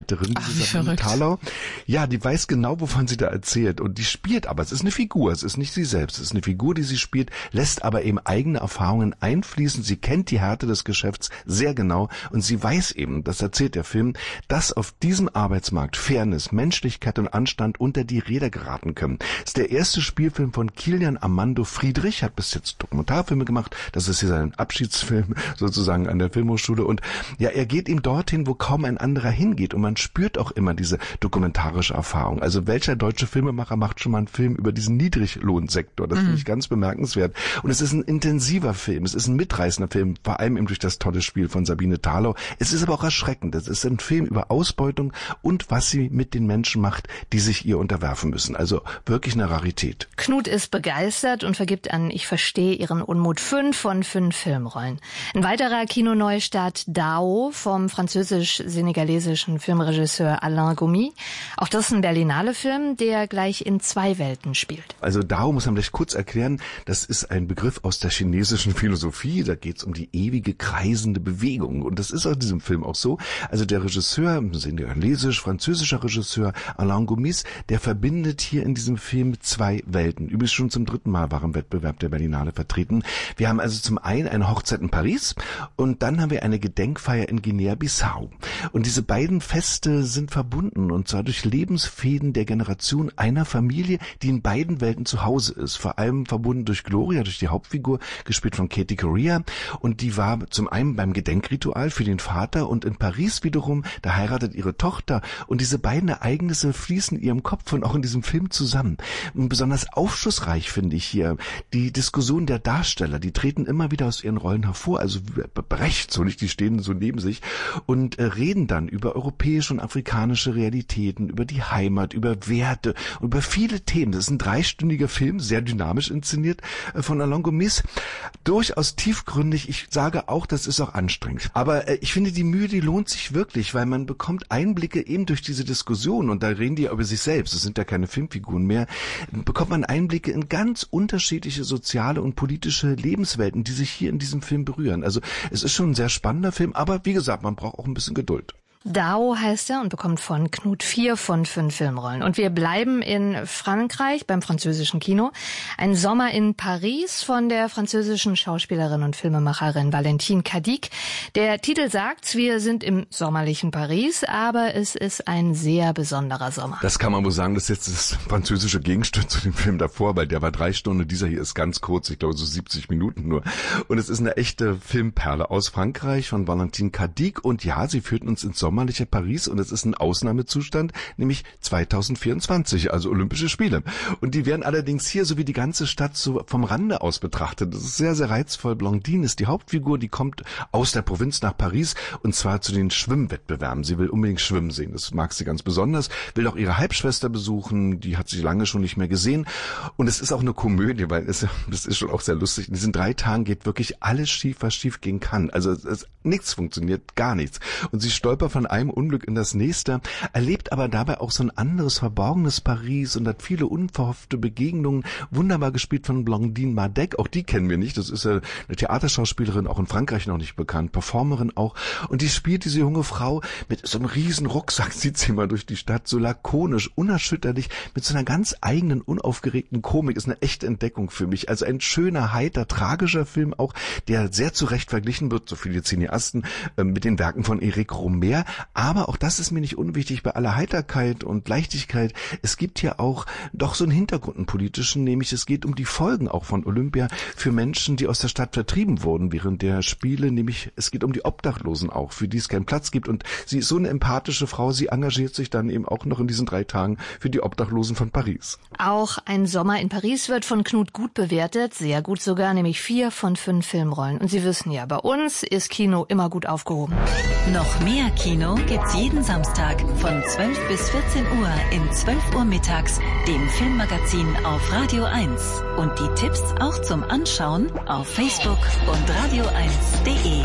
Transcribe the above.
Sabine Thalau. Ja, die weiß genau, wovon sie da erzählt und die spielt aber, es ist eine Figur, es ist nicht sie selbst, es ist eine Figur, die sie spielt, lässt aber eben eigene Erfahrungen einfließen, sie kennt die Härte des Geschäfts sehr genau und sie weiß eben, das erzählt der Film, dass auf diesem Arbeitsmarkt Fairness, Menschlichkeit und Anstand unter die Räder geraten können. Das ist der erste Spielfilm von Kilian Armando Friedrich, hat bis jetzt Dokumentarfilme gemacht, das ist hier sein Abschiedsfilm sozusagen an der Filmhochschule und ja, er geht ihm dorthin, wo kaum ein anderer hingeht und man spürt auch immer diese dokumentarische Erfahrung. Also welcher deutsche Filmemacher macht schon mal einen Film über diesen Niedriglohnsektor? Das finde ich ganz bemerkenswert. Und es ist ein intensiver Film, es ist ein mitreißender Film, vor allem eben durch das tolle Spiel von Sabine Thalau. Es ist aber auch erschreckend. Es ist ein Film über Ausbeutung und was sie mit den Menschen macht, die sich ihr unterwerfen müssen. Also wirklich eine Rarität. Knut ist begeistert und vergibt an Ich verstehe ihren Unmut 5 von 5 Filmrollen. Ein weiterer Kinoneustart Dao vom französisch-senegalesischen Filmregisseur Alain Goumi. Auch das ist ein Berlinale-Film, der gleich in 2 Welten spielt. Also Dao muss man vielleicht kurz erklären, das ist ein Begriff aus der chinesischen Philosophie, da geht es um die ewige kreisende Bewegung und das ist auch in diesem Film auch so. Also der Regisseur, senegalesisch-französischer Regisseur Alain Goumi, der verbindet hier in diesem Film 2 Welten. Übrigens schon zum 3. Mal war im Wettbewerb der Berlinale vertreten. Wir haben also zum einen eine Hochzeit in Paris und dann haben wir eine Gedenkfeier in Guinea-Bissau. Und diese beiden Feste sind verbunden und zwar durch Lebensfäden der Generation einer Familie, die in beiden Welten zu Hause ist. Vor allem verbunden durch Gloria, durch die Hauptfigur, gespielt von Katie Correa. Und die war zum einen beim Gedenkritual für den Vater und in Paris wiederum, da heiratet ihre Tochter. Und diese beiden Ereignisse fließen in ihrem Kopf und auch in diesem Film zusammen. Und besonders aufschlussreich finde ich hier die Diskussion der Darsteller. Die treten immer wieder aus ihren Rollen hervor, also Brecht, so nicht, die stehen so neben sich und reden dann über europäische und afrikanische Realitäten, über die Heimat, über Werte und über viele Themen. Das ist ein 3-stündiger Film, sehr dynamisch inszeniert von Alain Goumi. Durchaus tiefgründig. Ich sage auch, das ist auch anstrengend. Aber ich finde, die Mühe, die lohnt sich wirklich, weil man bekommt Einblicke eben durch diese Diskussion und da reden die ja über sich selbst. Das sind ja keine Filmfiguren mehr. Bekommt man Einblicke in ganz unterschiedliche soziale und politische Lebenswelten, die sich hier in diesem Film berühren. Also es ist schon ein sehr spannender Film, aber wie gesagt, man braucht auch ein bisschen Geduld. Dao heißt er und bekommt von Knut 4 von 5 Filmrollen. Und wir bleiben in Frankreich beim französischen Kino. Ein Sommer in Paris von der französischen Schauspielerin und Filmemacherin Valentine Cadic. Der Titel sagt's, wir sind im sommerlichen Paris, aber es ist ein sehr besonderer Sommer. Das kann man wohl sagen, das ist jetzt das französische Gegenstück zu dem Film davor, weil der war 3 Stunden, dieser hier ist ganz kurz, ich glaube so 70 Minuten nur. Und es ist eine echte Filmperle aus Frankreich von Valentine Cadic und ja, sie führt uns ins sommerliche Paris und es ist ein Ausnahmezustand, nämlich 2024, also Olympische Spiele. Und die werden allerdings hier, so wie die ganze Stadt, so vom Rande aus betrachtet. Das ist sehr, sehr reizvoll. Blondine ist die Hauptfigur, die kommt aus der Provinz nach Paris und zwar zu den Schwimmwettbewerben. Sie will unbedingt schwimmen sehen, das mag sie ganz besonders, will auch ihre Halbschwester besuchen, die hat sie lange schon nicht mehr gesehen. Und es ist auch eine Komödie, weil das ist schon auch sehr lustig. In diesen 3 Tagen geht wirklich alles schief, was schief gehen kann. Also nichts funktioniert, gar nichts. Und sie stolpert von einem Unglück in das nächste, erlebt aber dabei auch so ein anderes, verborgenes Paris und hat viele unverhoffte Begegnungen, wunderbar gespielt von Blondine Madec, auch die kennen wir nicht, das ist ja eine Theaterschauspielerin, auch in Frankreich noch nicht bekannt, Performerin auch, und die spielt diese junge Frau mit so einem riesen Rucksack, zieht sie mal durch die Stadt, so lakonisch, unerschütterlich, mit so einer ganz eigenen, unaufgeregten Komik, ist eine echte Entdeckung für mich, also ein schöner, heiter, tragischer Film auch, der sehr zu Recht verglichen wird, so viele Cineasten, mit den Werken von Éric Rohmer. Aber auch das ist mir nicht unwichtig bei aller Heiterkeit und Leichtigkeit. Es gibt hier auch doch so einen Hintergrund, einen politischen, nämlich es geht um die Folgen auch von Olympia für Menschen, die aus der Stadt vertrieben wurden während der Spiele, nämlich es geht um die Obdachlosen auch, für die es keinen Platz gibt. Und sie ist so eine empathische Frau, sie engagiert sich dann eben auch noch in diesen 3 Tagen für die Obdachlosen von Paris. Auch ein Sommer in Paris wird von Knut gut bewertet, sehr gut sogar, nämlich 4 von 5 Filmrollen. Und Sie wissen ja, bei uns ist Kino immer gut aufgehoben. Noch mehr Kino gibt's jeden Samstag von 12 bis 14 Uhr in 12 Uhr mittags, dem Filmmagazin auf Radio 1. Und die Tipps auch zum Anschauen auf Facebook und radio1.de.